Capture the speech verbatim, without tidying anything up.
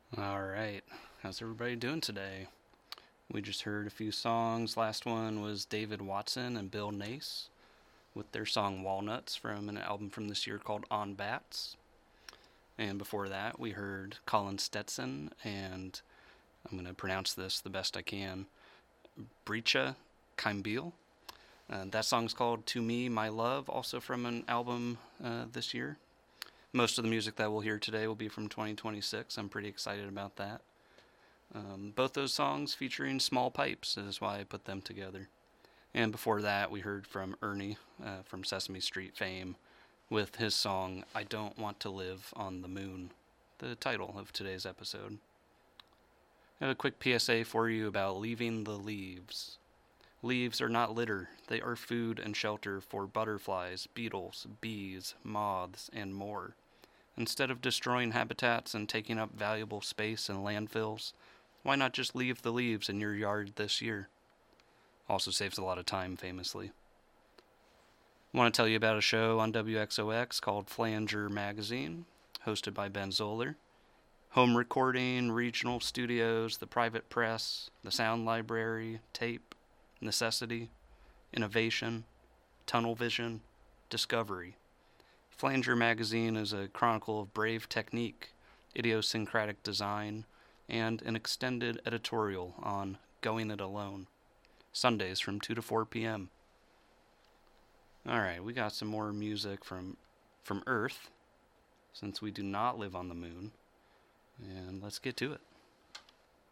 All right. How's everybody doing today? We just heard a few songs. Last one was David Watson and Bill Nace with their song Walnuts from an album from this year called On Bats. And before that, we heard Colin Stetson and I'm going to pronounce this the best I can Brecha Kaimbeel. Uh, that song's called To Me, My Love, also from an album uh, this year. Most of the music that we'll hear today will be from twenty twenty-six. I'm pretty excited about that. Um, both those songs featuring small pipes is why I put them together. And before that, we heard from Ernie uh, from Sesame Street fame with his song I Don't Want to Live on the Moon, the title of today's episode. I have a quick P S A for you about leaving the leaves. Leaves are not litter, they are food and shelter for butterflies, beetles, bees, moths, and more. Instead of destroying habitats and taking up valuable space in landfills, why not just leave the leaves in your yard this year? Also saves a lot of time, famously. I want to tell you about a show on W X O X called Flanger Magazine, hosted by Ben Zoller. Home recording, regional studios, the private press, the sound library, tape, necessity, innovation, tunnel vision, discovery. Flanger Magazine is a chronicle of brave technique, idiosyncratic design, and an extended editorial on going it alone. Sundays from two to four p.m. Alright, we got some more music from, from Earth, since we do not live on the moon. And let's get to it.